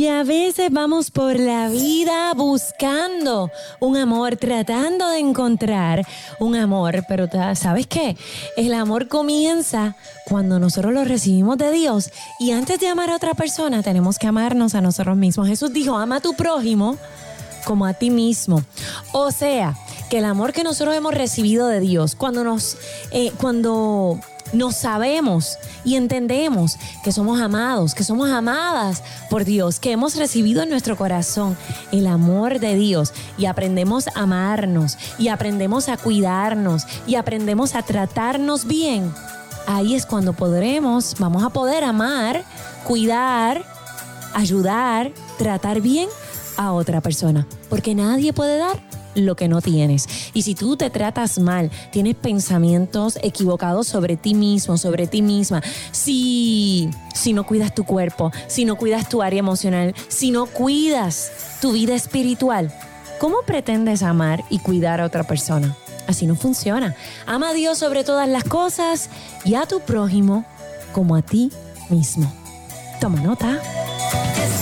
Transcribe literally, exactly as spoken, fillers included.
Y a veces vamos por la vida buscando un amor, tratando de encontrar un amor. Pero ¿sabes qué? El amor comienza cuando nosotros lo recibimos de Dios. Y antes de amar a otra persona, tenemos que amarnos a nosotros mismos. Jesús dijo, ama a tu prójimo como a ti mismo. O sea, que el amor que nosotros hemos recibido de Dios, cuando nos... Eh, cuando... Nos sabemos y entendemos que somos amados, que somos amadas por Dios, que hemos recibido en nuestro corazón el amor de Dios y aprendemos a amarnos y aprendemos a cuidarnos y aprendemos a tratarnos bien. Ahí es cuando podremos, vamos a poder amar, cuidar, ayudar, tratar bien a otra persona, porque nadie puede dar lo que no tienes. Y si tú te tratas mal, tienes pensamientos equivocados sobre ti mismo, sobre ti misma, si, si no cuidas tu cuerpo, si no cuidas tu área emocional, si no cuidas tu vida espiritual, ¿cómo pretendes amar y cuidar a otra persona? Así no funciona. Ama a Dios sobre todas las cosas y a tu prójimo como a ti mismo. Toma nota.